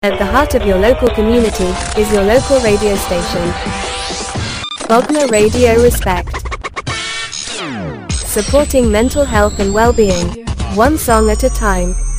At the heart of your local community is your local radio station. Bogna Radio Respect. Supporting mental health and well-being, one song at a time.